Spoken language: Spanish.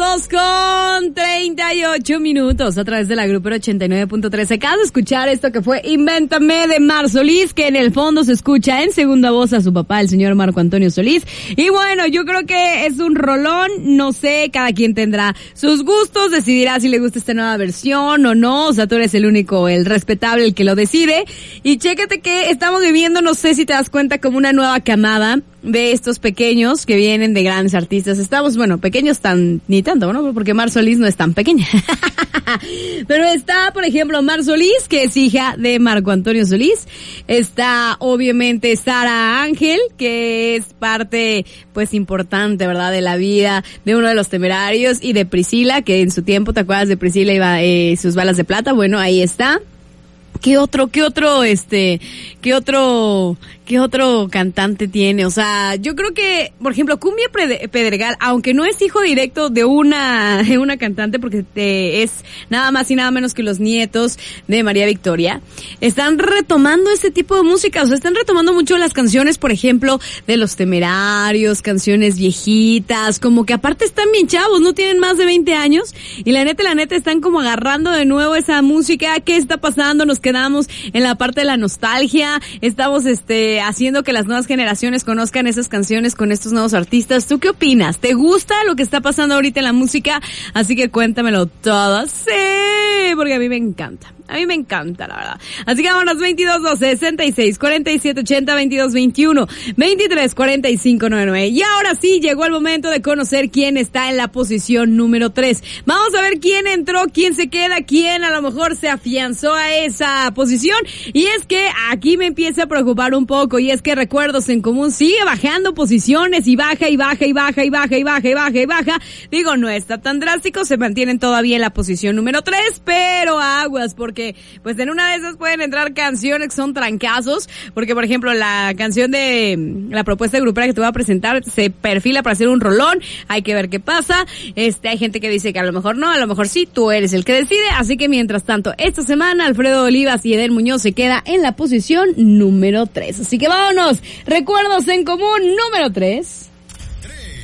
2:38 a través de la Grupera 89.3. Acabas de escuchar esto que fue Invéntame de Mar Solís, que en el fondo se escucha en segunda voz a su papá, el señor Marco Antonio Solís. Y bueno, yo creo que es un rolón, no sé, cada quien tendrá sus gustos, decidirá si le gusta esta nueva versión o no, o sea, tú eres el único, el respetable, el que lo decide. Y chécate que estamos viviendo, no sé si te das cuenta, como una nueva camada de estos pequeños que vienen de grandes artistas. Estamos, bueno, pequeños ni tanto, ¿no? Porque Mar Solís no es tan pequeña. Pero está, por ejemplo, Mar Solís, que es hija de Marco Antonio Solís. Está, obviamente, Sara Ángel, que es parte, pues, importante, ¿verdad?, de la vida de uno de los Temerarios, y de Priscila, que en su tiempo, ¿te acuerdas de Priscila? Iba, sus balas de plata. Bueno, ahí está. ¿Qué otro cantante tiene? O sea, yo creo que, por ejemplo, Cumbia Pedregal, aunque no es hijo directo de una cantante, porque es nada más y nada menos que los nietos de María Victoria, están retomando este tipo de música. O sea, están retomando mucho las canciones, por ejemplo, de los Temerarios, canciones viejitas, como que aparte están bien chavos, no tienen más de 20 años, y la neta están como agarrando de nuevo esa música. ¿Qué está pasando? Nos quedamos en la parte de la nostalgia, estamos haciendo que las nuevas generaciones conozcan esas canciones con estos nuevos artistas. ¿Tú qué opinas? ¿Te gusta lo que está pasando ahorita en la música? Así que cuéntamelo todo. Sí, porque a mí me encanta. A mí me encanta, la verdad. Así que vámonos, 2212-66-4780, 2221-234599. Y ahora sí, llegó el momento de conocer quién está en la posición número 3. Vamos a ver quién entró, quién se queda, quién a lo mejor se afianzó a esa posición. Y es que aquí me empieza a preocupar un poco, y es que Recuerdos en Común sigue bajando posiciones, y baja, y baja, y baja, y baja, y baja, y baja, y baja. Digo, no está tan drástico, se mantienen todavía en la posición número 3, pero aguas, porque pues en una de esas pueden entrar canciones que son trancazos, porque por ejemplo la canción de la propuesta de grupera que te voy a presentar se perfila para hacer un rolón. Hay que ver qué pasa. Hay gente que dice que a lo mejor no, a lo mejor sí, tú eres el que decide. Así que mientras tanto, esta semana Alfredo Olivas y Edel Muñoz se queda en la posición número 3. Así que vámonos, Recuerdos en Común número 3.